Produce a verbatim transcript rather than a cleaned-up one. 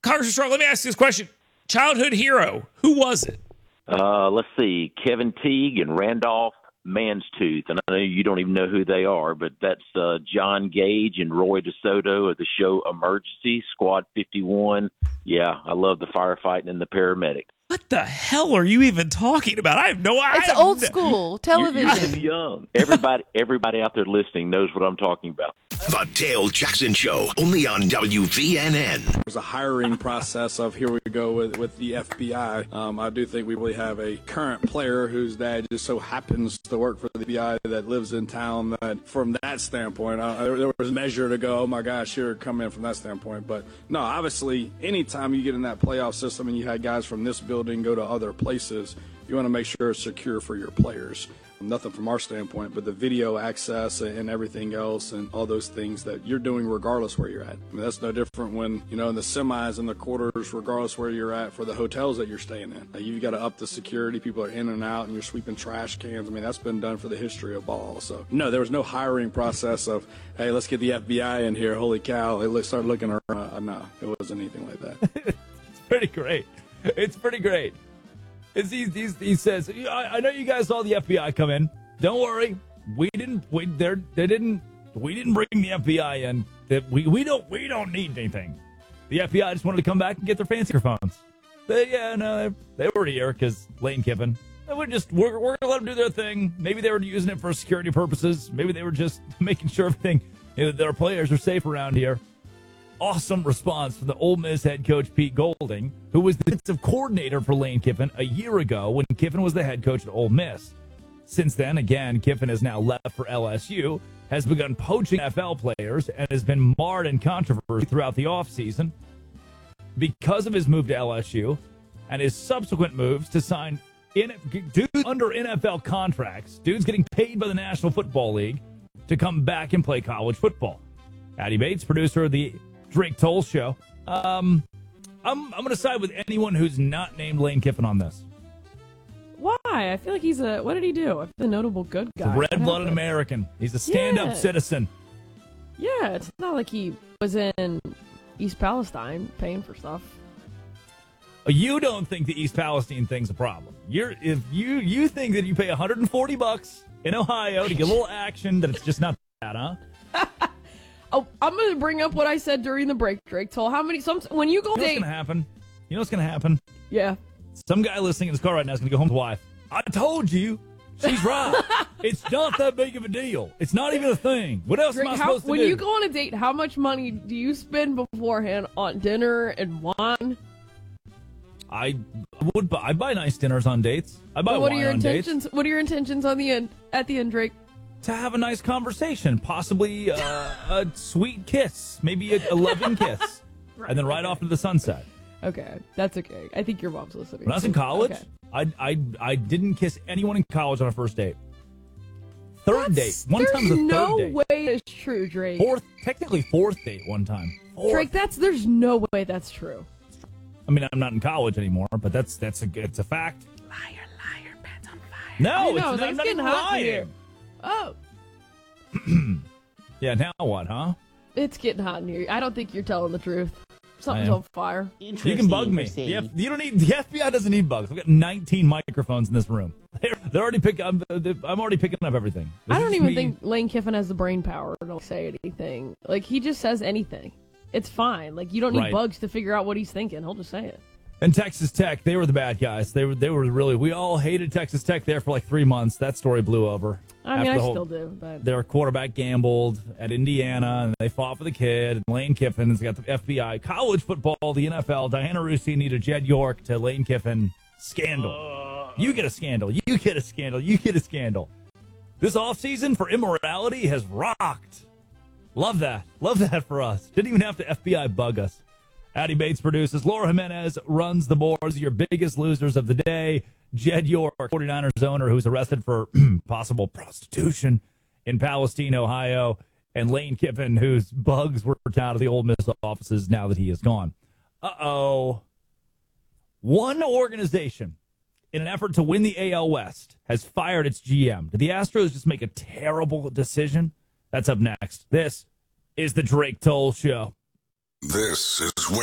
Congressman Strong, let me ask you this question. Childhood hero, who was it? Uh, let's see, Kevin Teague and Randolph Manstooth. And I know you don't even know who they are, but that's uh, John Gage and Roy DeSoto of the show Emergency, Squad fifty-one. Yeah, I love the firefighting and the paramedic. What the hell are you even talking about? I have no idea. It's old school television. You're, you're too young. Everybody, everybody out there listening knows what I'm talking about. The Dale Jackson Show, only on W V N N. There's a hiring process of here we go with, with the F B I. Um, I do think we really have a current player whose dad just so happens to work for the F B I that lives in town. That from that standpoint, uh, there, there was a measure to go, oh my gosh, here come in from that standpoint. But no, obviously, anytime you get in that playoff system and you had guys from this building go to other places, you want to make sure it's secure for your players. Nothing from our standpoint, but the video access and everything else and all those things that you're doing regardless where you're at. I mean, that's no different when, you know, in the semis and the quarters, regardless where you're at for the hotels that you're staying in. Now, you've got to up the security. People are in and out and you're sweeping trash cans. I mean, that's been done for the history of ball. So, no, there was no hiring process of, hey, let's get the F B I in here. Holy cow. Hey, let's start looking around. Uh, no, it wasn't anything like that. It's pretty great. It's pretty great. It's, he, he's, he says, I, I know you guys saw the F B I come in. Don't worry, we didn't. We they they didn't. We didn't bring the F B I in. That we, we don't we don't need anything. The F B I just wanted to come back and get their fancy microphones. They, yeah, no, they, they were here because Lane Kiffin. We're just we're, we're gonna let them do their thing. Maybe they were using it for security purposes. Maybe they were just making sure everything, you know, their players are safe around here. Awesome response from the Ole Miss head coach Pete Golding, who was the defensive coordinator for Lane Kiffin a year ago when Kiffin was the head coach at Ole Miss. Since then, again, Kiffin has now left for L S U, has begun poaching N F L players, and has been marred in controversy throughout the offseason because of his move to L S U and his subsequent moves to sign in, dudes under N F L contracts, dudes getting paid by the National Football League to come back and play college football. Addy Bates, producer of the Drake Toll Show. Um, I'm, I'm going to side with anyone who's not named Lane Kiffin on this. Why? I feel like he's a, what did he do? A notable good guy. Red-blooded American. He's a stand-up yeah. citizen. Yeah, it's not like he was in East Palestine paying for stuff. You don't think the East Palestine thing's a problem. You're if you you think that you pay one hundred forty bucks in Ohio to get a little action, that it's just not that, huh? Oh, I'm going to bring up what I said during the break, Drake Toll. How many, some, when you go you know date. what's going to happen? You know what's going to happen? Yeah. Some guy listening in his car right now is going to go home to his wife. I told you. She's right. It's not that big of a deal. It's not even a thing. What else Drake, am I how, supposed to when do? When you go on a date, how much money do you spend beforehand on dinner and wine? I would buy, I buy nice dinners on dates. I buy well, what wine are your on intentions? dates. What are your intentions on the end? At the end, Drake? To have a nice conversation, possibly uh, a sweet kiss, maybe a, a loving kiss, right. And then right off into the sunset. Okay, that's okay. I think your mom's listening. When I was in college, okay. I, I I didn't kiss anyone in college on a first date. Third that's, date. One time was a third no date. No way that's true, Drake. Fourth, technically fourth date one time. Fourth. Drake, that's there's no way that's true. I mean, I'm not in college anymore, but that's that's a it's a fact. Liar, liar, pants on fire. No, it's, know, not, it's I'm not getting even hot lying. here. Oh. Yeah, now what, huh? It's getting hot in here. I don't think you're telling the truth. Something's on fire. You can bug me. The F, you don't need the F B I doesn't need bugs. We've got nineteen microphones in this room. They're, they're already picking. I'm, I'm already picking up everything. This I don't is even me. think Lane Kiffin has the brain power to say anything. Like he just says anything. It's fine. Like you don't need Right. bugs to figure out what he's thinking. He'll just say it. And Texas Tech, they were the bad guys. They were they were really. We all hated Texas Tech there for like three months. That story blew over. I mean, After I the whole- still do. But Their quarterback gambled at Indiana, and they fought for the kid. And Lane Kiffin's got the F B I. College football, the N F L, Diana Rusi needed Jed York to Lane Kiffin. Scandal. You get a scandal. You get a scandal. You get a scandal. This offseason for immorality has rocked. Love that. Love that for us. Didn't even have to F B I bug us. Addy Bates produces. Laura Jimenez runs the boards. Your biggest losers of the day. Jed York, forty-niners owner, who's arrested for possible prostitution in Palestine, Ohio. And Lane Kiffin, whose bugs were out of the Ole Miss offices now that he is gone. Uh-oh. One organization, in an effort to win the A L West, has fired its G M. Did the Astros just make a terrible decision? That's up next. This is the Drake Toll Show. This is when